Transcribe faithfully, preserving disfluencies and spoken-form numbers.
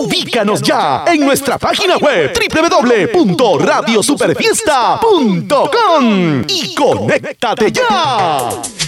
Ubícanos ya en nuestra página web doble u doble u doble u punto radio superfiesta punto com y conéctate ya.